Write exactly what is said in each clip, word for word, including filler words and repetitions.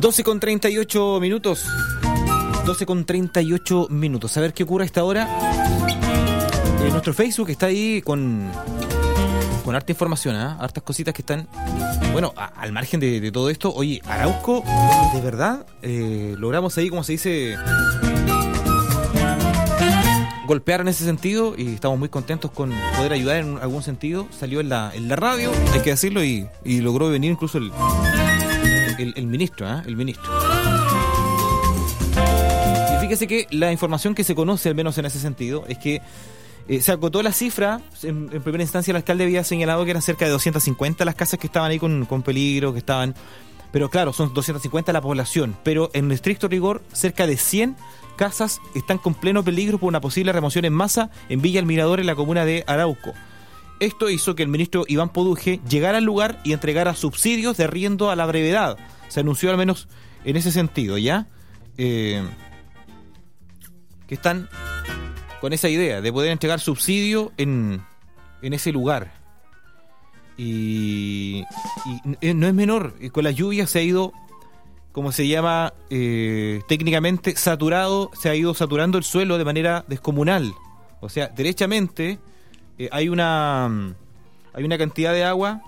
doce con treinta y ocho minutos. doce con treinta y ocho minutos. A ver qué ocurre a esta hora. Eh, nuestro Facebook está ahí con, con harta información, ¿eh? Hartas cositas que están... Bueno, a, al margen de, de todo esto, oye, Arauco, de verdad, eh, logramos ahí, como se dice, golpear en ese sentido y estamos muy contentos con poder ayudar en algún sentido. Salió en la, en la radio, hay que decirlo, y, y logró venir incluso el, el, el ministro, ¿eh? El ministro. Y fíjese que la información que se conoce, al menos en ese sentido, es que Eh, se acotó la cifra. En, en primera instancia el alcalde había señalado que eran cerca de doscientas cincuenta las casas que estaban ahí con, con peligro, que estaban... Pero claro, son doscientas cincuenta la población, pero en estricto rigor cerca de cien casas están con pleno peligro por una posible remoción en masa en Villa El Mirador, en la comuna de Arauco. Esto hizo que el ministro Iván Poduje llegara al lugar y entregara subsidios de arriendo a la brevedad. Se anunció al menos en ese sentido, ¿ya? Eh, que están con esa idea de poder entregar subsidio en, en ese lugar. Y, y no es menor, con la lluvia se ha ido, como se llama eh, técnicamente, saturado, se ha ido saturando el suelo de manera descomunal. O sea, derechamente eh, hay una hay una cantidad de agua,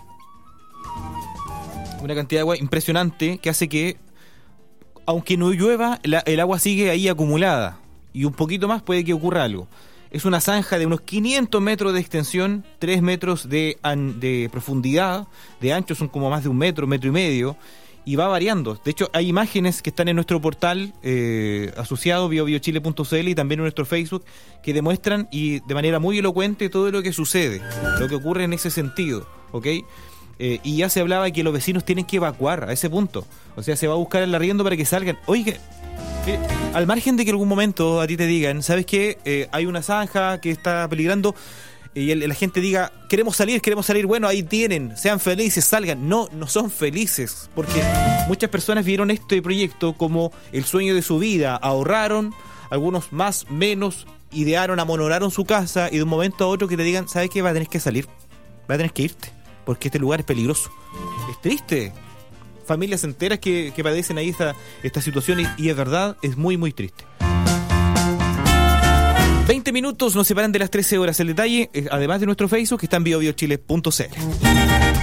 una cantidad de agua impresionante que hace que, aunque no llueva, la, el agua sigue ahí acumulada. Y un poquito más puede que ocurra algo. Es una zanja de unos quinientos metros de extensión, tres metros de, an, de profundidad, de ancho son como más de un metro, metro y medio, y va variando. De hecho, hay imágenes que están en nuestro portal eh, asociado, bio bio chile punto c l, y también en nuestro Facebook, que demuestran y de manera muy elocuente todo lo que sucede, lo que ocurre en ese sentido, ¿ok? Eh, y ya se hablaba que los vecinos tienen que evacuar a ese punto. O sea, se va a buscar el arriendo para que salgan. Oiga, Eh, al margen de que en algún momento a ti te digan, ¿sabes qué? Eh, hay una zanja que está peligrando eh, y el, la gente diga, queremos salir, queremos salir, bueno, ahí tienen, sean felices, salgan. No, no son felices, porque muchas personas vieron este proyecto como el sueño de su vida, ahorraron, algunos más, menos, idearon, amonoraron su casa, y de un momento a otro que te digan, ¿sabes qué? Va a tener que salir, va a tener que irte, porque este lugar es peligroso. Es triste. Familias enteras que, que padecen ahí esta, esta situación, y, y es verdad, es muy muy triste. veinte minutos nos separan de las trece horas. El detalle, eh, además de nuestro Facebook, que está en bio bio chile punto c l.